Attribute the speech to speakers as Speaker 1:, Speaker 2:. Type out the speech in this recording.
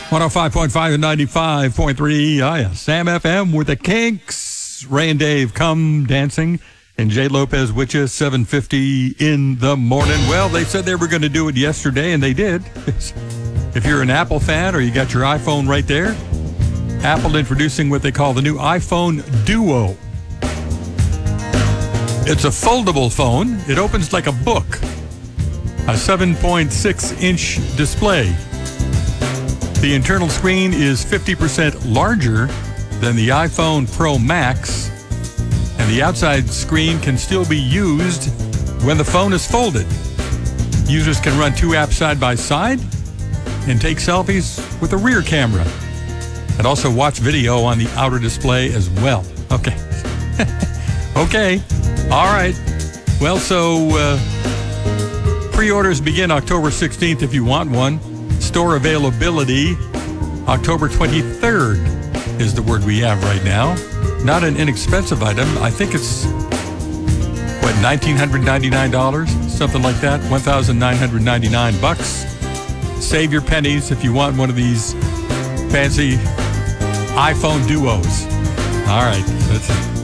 Speaker 1: 105.5 and 95.3 Sam FM with the Kinks. Ray and Dave come dancing. And Jay Lopez with you, 7:50 in the morning. Well, they said they were going to do it yesterday, and they did. If you're an Apple fan or you got your iPhone right there, Apple introducing what they call the new iPhone Duo. It's a foldable phone. It opens like a book. A 7.6-inch display. The internal screen is 50% larger than the iPhone Pro Max, and the outside screen can still be used when the phone is folded. Users can run two apps side by side and take selfies with the rear camera, and also watch video on the outer display as well. Okay. Okay. All right. Well, so pre-orders begin October 16th if you want one. Store availability, October 23rd is the word we have right now. Not an inexpensive item. I think it's, what, $1,999? Something like that, $1,999. Save your pennies if you want one of these fancy iPhone Duos. All right, that's it.